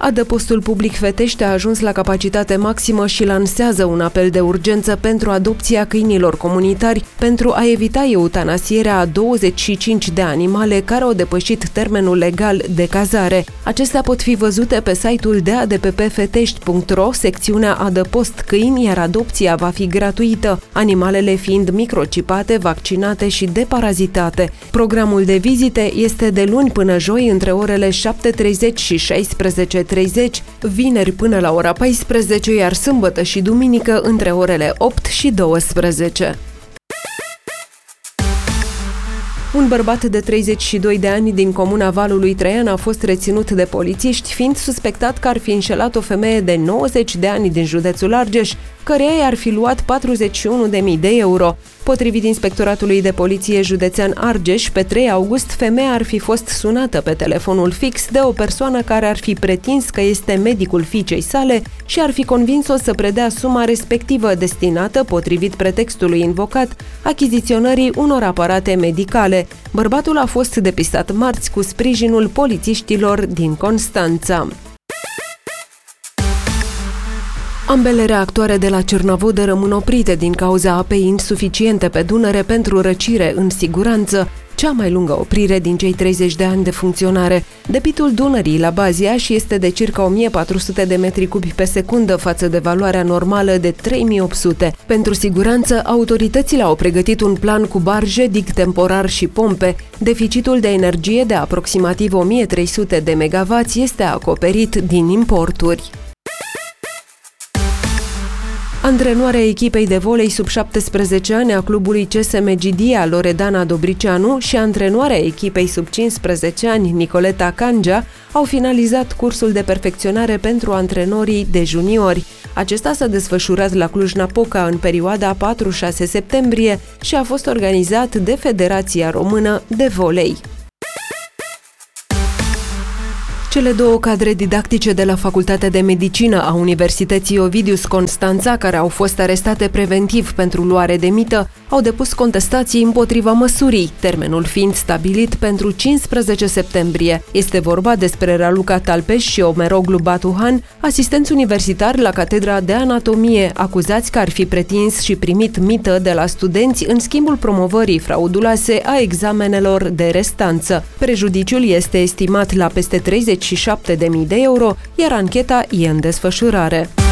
Adăpostul public Fetești a ajuns la capacitate maximă și lansează un apel de urgență pentru adopția câinilor comunitari pentru a evita eutanasierea a 25 de animale care au depășit termenul legal de cazare. Acestea pot fi văzute pe site-ul deadppfetești.ro, secțiunea Adăpost câini, iar adopția va fi gratuită, animalele fiind microcipate, vaccinate și deparazitate. Programul de vizite este de luni până joi între orele 7:30 și 16:30, vineri până la ora 14, iar sâmbătă și duminică între orele 8 și 12. Un bărbat de 32 de ani din comuna Valului Traian a fost reținut de polițiști, fiind suspectat că ar fi înșelat o femeie de 90 de ani din județul Argeș, căreia i-ar fi luat 41.000 de euro. Potrivit Inspectoratului de Poliție Județean Argeș, pe 3 august, femeia ar fi fost sunată pe telefonul fix de o persoană care ar fi pretins că este medicul fiicei sale și ar fi convins-o să predea suma respectivă destinată, potrivit pretextului invocat, achiziționării unor aparate medicale. Bărbatul a fost depistat marți cu sprijinul polițiștilor din Constanța. Ambele reactoare de la Cernavodă rămân oprite din cauza apei insuficiente pe Dunăre pentru răcire în siguranță, cea mai lungă oprire din cei 30 de ani de funcționare. Debitul Dunării la Baziaș este de circa 1400 de metri cubi pe secundă față de valoarea normală de 3800. Pentru siguranță, autoritățile au pregătit un plan cu barje, dig temporar și pompe. Deficitul de energie de aproximativ 1300 de megawatts este acoperit din importuri. Antrenoarea echipei de volei sub 17 ani a clubului CSM Gidia, Loredana Dobricianu, și antrenoarea echipei sub 15 ani, Nicoleta Cangea, au finalizat cursul de perfecționare pentru antrenorii de juniori. Acesta s-a desfășurat la Cluj-Napoca în perioada 4-6 septembrie și a fost organizat de Federația Română de Volei. Cele două cadre didactice de la Facultatea de Medicină a Universității Ovidius Constanța, care au fost arestate preventiv pentru luare de mită, au depus contestații împotriva măsurii, termenul fiind stabilit pentru 15 septembrie. Este vorba despre Raluca Talpeș și Omeroglu Batuhan, asistenți universitari la Catedra de Anatomie, acuzați că ar fi pretins și primit mită de la studenți în schimbul promovării frauduloase a examenelor de restanță. Prejudiciul este estimat la peste 37.000 de euro, iar ancheta e în desfășurare.